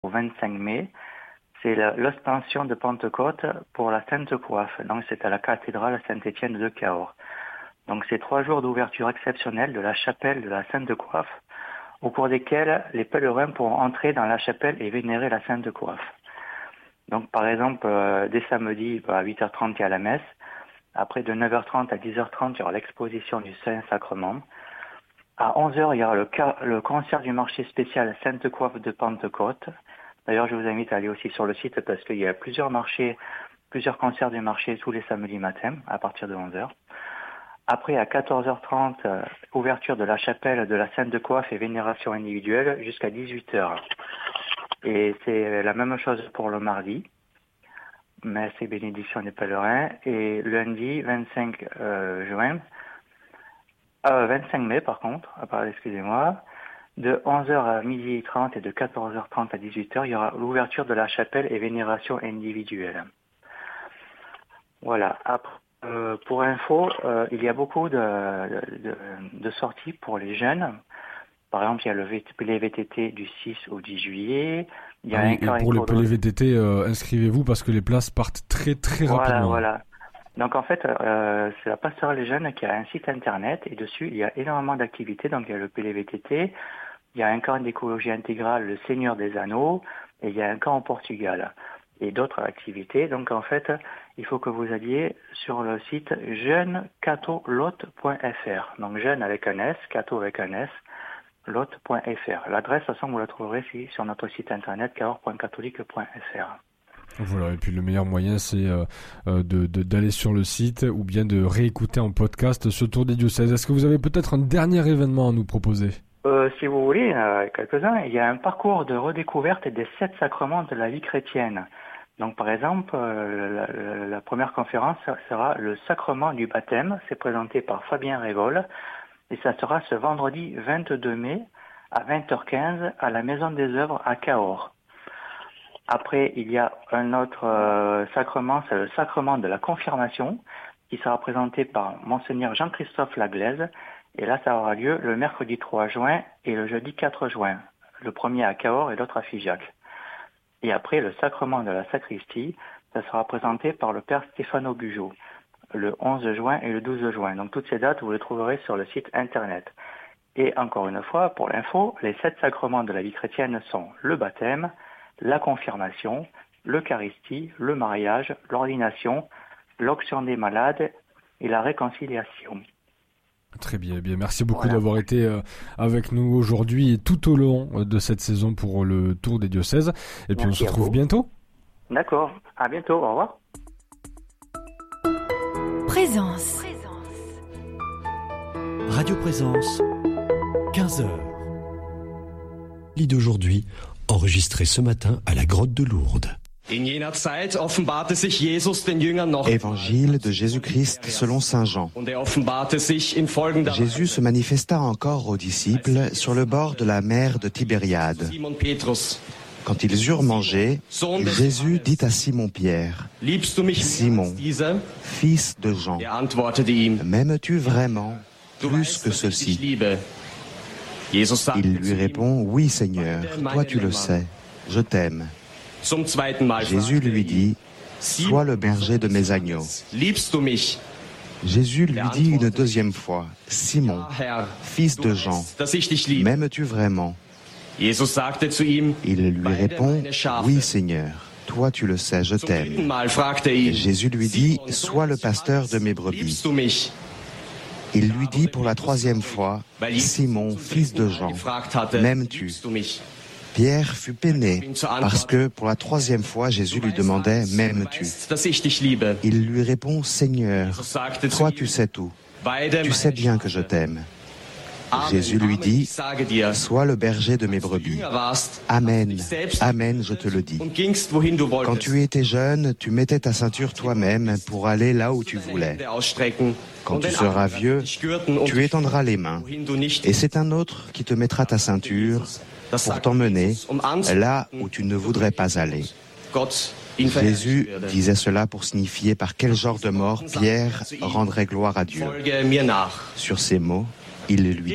au 25 mai, c'est l'ostension de Pentecôte pour la Sainte Coiffe. Donc c'est à la cathédrale Saint-Étienne de Cahors. Donc c'est 3 jours d'ouverture exceptionnelle de la chapelle de la Sainte Coiffe, au cours desquels les pèlerins pourront entrer dans la chapelle et vénérer la Sainte Coiffe. Donc par exemple, dès samedi à 8h30 il y a la messe. Après de 9h30 à 10h30 il y aura l'exposition du Saint-Sacrement. À 11h il y aura le concert du marché spécial Sainte Coiffe de Pentecôte. D'ailleurs je vous invite à aller aussi sur le site parce qu'il y a plusieurs concerts du marché tous les samedis matins à partir de 11h. Après à 14h30, ouverture de la chapelle de la Sainte Coiffe et vénération individuelle jusqu'à 18h. Et c'est la même chose pour le mardi. Messe et bénédiction des pèlerins. Et lundi 25 mai par contre, excusez-moi, de 11h à 12h30 et de 14h30 à 18h, il y aura l'ouverture de la chapelle et vénération individuelle. Voilà. Après, pour info, il y a beaucoup de sorties pour les jeunes. Par exemple, il y a les VTT du 6 au 10 juillet. Il y a et pour les VTT, inscrivez-vous parce que les places partent très très rapidement. Voilà. Donc en fait, c'est la Pastorale des Jeunes qui a un site internet et dessus il y a énormément d'activités. Donc il y a le PLVTT, il y a un camp d'écologie intégrale, le Seigneur des Anneaux, et il y a un camp au Portugal et d'autres activités. Donc en fait, il faut que vous alliez sur le site jeunecatholot.fr. Donc jeune avec un S, catho avec un S, lot.fr. L'adresse, de toute façon, vous la trouverez ici sur notre site internet cahors.catholique.fr. Voilà, et puis le meilleur moyen, c'est d'aller sur le site ou bien de réécouter en podcast ce tour des diocèses. Est-ce que vous avez peut-être un dernier événement à nous proposer ? Si vous voulez, quelques-uns. Il y a un parcours de redécouverte des 7 sacrements de la vie chrétienne. Donc, par exemple, la première conférence sera le sacrement du baptême. C'est présenté par Fabien Révol. Et ça sera ce vendredi 22 mai à 20h15 à la Maison des Œuvres à Cahors. Après, il y a un autre sacrement, c'est le sacrement de la confirmation, qui sera présenté par Monseigneur Jean-Christophe Laglaise. Et là, ça aura lieu le mercredi 3 juin et le jeudi 4 juin. Le premier à Cahors et l'autre à Figeac. Et après, le sacrement de la sacristie, ça sera présenté par le père Stéphano Bugeaud, le 11 juin et le 12 juin. Donc toutes ces dates, vous les trouverez sur le site internet. Et encore une fois, pour l'info, les 7 sacrements de la vie chrétienne sont le baptême, la confirmation, l'eucharistie, le mariage, l'ordination, l'onction des malades et la réconciliation. Très bien, merci beaucoup d'avoir été avec nous aujourd'hui et tout au long de cette saison pour le Tour des diocèses. Et puis on se retrouve bientôt. D'accord, à bientôt, au revoir. Présence. Radio Présence, 15h. Lit d'aujourd'hui, enregistré ce matin à la grotte de Lourdes. Évangile de Jésus-Christ selon saint Jean. Jésus se manifesta encore aux disciples sur le bord de la mer de Tibériade. Quand ils eurent mangé, Jésus dit à Simon-Pierre, « Simon, fils de Jean, m'aimes-tu vraiment plus que ceci ?» Il lui répond, « Oui, Seigneur, toi tu le sais, je t'aime. » Jésus lui dit, « Sois le berger de mes agneaux. » Jésus lui dit une deuxième fois, « Simon, fils de Jean, m'aimes-tu vraiment ?» Il lui répond, « Oui, Seigneur, toi tu le sais, je t'aime. » Jésus lui dit, « Sois le pasteur de mes brebis. » Il lui dit pour la 3e fois, « Simon, fils de Jean, m'aimes-tu » Pierre fut peiné parce que pour la 3e fois Jésus lui demandait « M'aimes-tu » Il lui répond « Seigneur, toi tu sais tout, tu sais bien que je t'aime. » Jésus lui dit « Sois le berger de mes brebis. » Amen, amen, je te le dis. Quand tu étais jeune, tu mettais ta ceinture toi-même pour aller là où tu voulais. Quand tu seras vieux, tu étendras les mains, et c'est un autre qui te mettra ta ceinture pour t'emmener là où tu ne voudrais pas aller. Jésus disait cela pour signifier par quel genre de mort Pierre rendrait gloire à Dieu. Sur ces mots, il lui